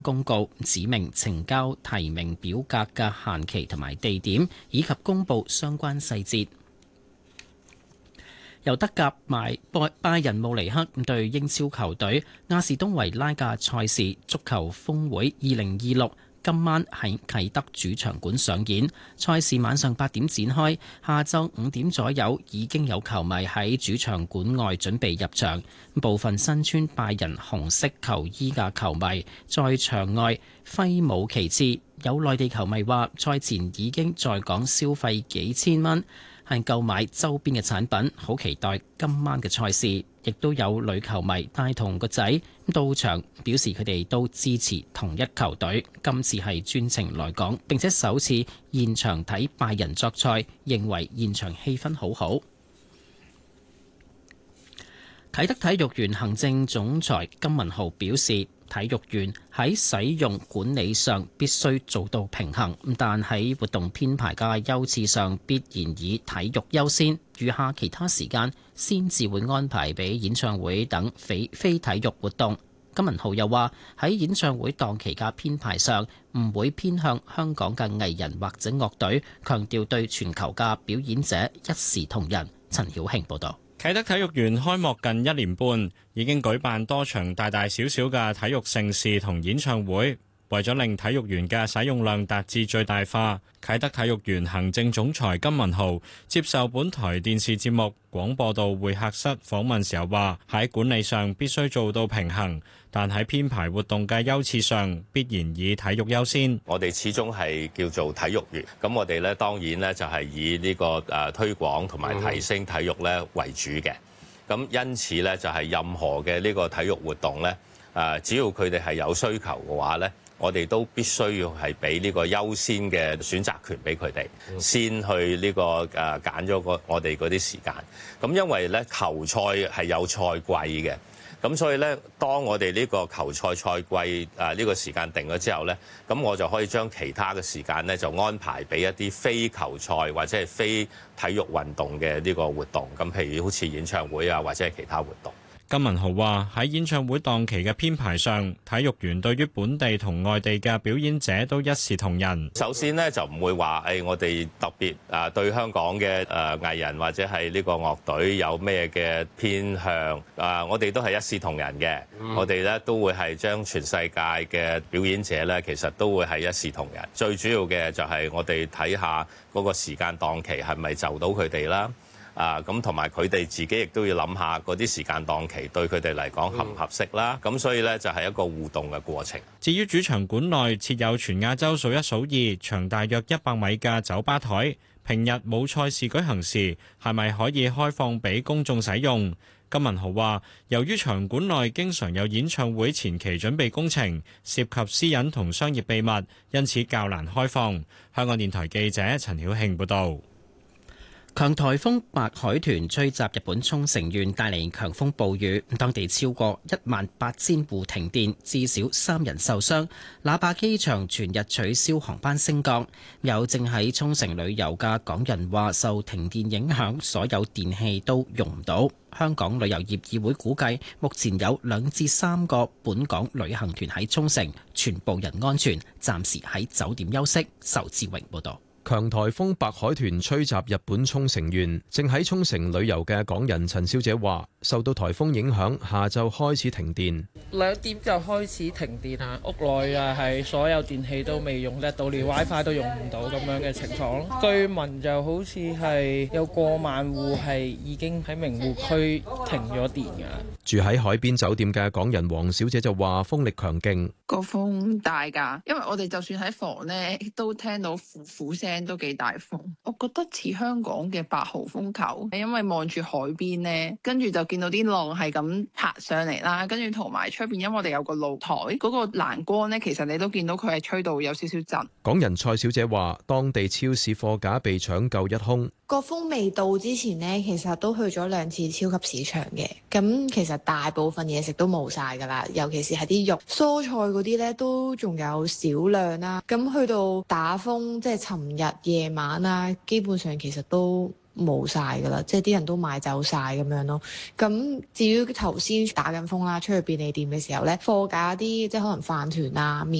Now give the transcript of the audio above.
公告指明呈交提名表格嘅限期同埋地點，以及公佈相關細節。由德甲拜仁慕尼黑對英超球隊亞士東維拉嘅賽事足球峰會2026今晚喺啟德主場館上演。賽事晚上8點展開，下晝5點左右已經有球迷喺主場館外準備入場。部分身穿拜仁紅色球衣嘅球迷在場外揮舞旗幟。有內地球迷話，賽前已經在港消費幾千蚊，係購買周邊嘅產品，好期待今晚嘅賽事。亦都有女球迷帶同個仔到場，表示佢哋都支持同一球隊。今次係專程來港，並且首次現場睇拜仁作賽，認為現場氣氛好好。啟德體育園行政總裁金文豪表示，體育園喺使用管理上必須做到平衡，但喺活動編排嘅優次上必然以體育優先，餘下其他時間先至會安排俾演唱會等非體育活動。金文豪又話，喺演唱會檔期嘅編排上唔會偏向香港嘅藝人或者樂隊，強調對全球嘅表演者一視同仁。陳曉慶報導。 啟德體育園開幕近1年半，已經舉辦多場大大小小嘅體育盛事同演唱會。為咗令體育園嘅使用量達至最大化，啟德體育園行政總裁金文豪接受本台電視節目《廣播道會客室》訪問時候話，喺管理上必須做到平衡，但喺編排活動嘅優次上必然以體育優先。 我哋始終係叫做體育園，咁我哋咧當然咧就係以呢個推廣同埋提升體育咧為主嘅。咁因此咧就係任何嘅呢個體育活動咧，只要佢哋係有需求嘅話咧，我哋都必須要係俾呢個優先嘅選擇權俾佢哋，先去呢個揀咗我哋嗰啲時間。咁因為咧球賽係有賽季嘅，咁所以咧當我哋呢個球賽賽季呢個時間定咗之後咧，咁我就可以將其他嘅時間咧就安排俾一啲非球賽或者係非體育運動嘅呢個活動。咁譬如好似演唱會啊，或者係其他活動。 金文豪話：喺演唱會檔期嘅編排上，體育園對於本地同外地嘅表演者都一視同仁。 首先呢，就唔會話我哋特別對香港嘅藝人或者係呢個樂隊有咩嘅偏向我哋都係一視同仁嘅。我哋咧都會係將全世界嘅表演者咧，其實都會係一視同仁。最主要嘅就係我哋睇下嗰個時間檔期係咪就到佢哋啦。咁同埋佢哋自己亦都要諗下嗰啲時間檔期對佢哋嚟講合唔合適啦。咁所以呢，就係一個互動嘅過程。 至於主場館內設有全亞洲數一數二、長大約100米嘅酒吧台，平日冇賽事舉行時，係咪可以開放俾公眾使用？金文豪話：由於場館內經常有演唱會前期準備工程，涉及私隱同商業秘密，因此較難開放。香港電台記者陳曉慶報導。 強颱風白海豚吹襲日本沖繩縣，帶嚟強風暴雨，當地超過18000戶停電，至少3人受傷。那霸機場全日取消航班升降。有正喺沖繩旅遊嘅港人話，受停電影響，所有電器都用唔到。香港旅遊業議會估計，目前有2至3個本港旅行團喺沖繩，全部人安全，暫時喺酒店休息。仇志榮報導。 強颱風白海豚吹襲日本沖繩縣，正喺沖繩旅遊嘅港人陳小姐話，受到颱風影響，下晝開始停電。 2點就開始停電啦，屋內係所有電器都未用得到，連 WiFi 都用唔到咁樣嘅情況。據聞就好似係有過萬戶係已經喺名護區停咗電㗎。 住喺海邊酒店嘅港人黃小姐就話，風力強勁， 個風大㗎，因為我哋就算喺房呢，都聽到呼聲。都幾大風，我覺得似香港嘅8號風球，因為望住海邊呢，跟住就見到啲浪係咁拍上嚟啦，跟住同埋出邊，因為我哋有個露台，嗰個欄杆呢，其實你都見到佢係吹到有少少震。 港人蔡小姐話，當地超市貨架被搶購一空。 個風未到之前呢，其實都去咗2次超級市場嘅，咁其實大部分嘢食都冇晒㗎啦，尤其是係啲肉、蔬菜嗰啲呢，都仲有少量啦。咁去到打風，即係尋日夜晚啦，基本上其實都冇晒㗎啦，即係啲人都買走晒咁樣咯。咁至於頭先打緊風啦，出去便利店嘅時候咧，貨架啲即係可能飯團啊、麵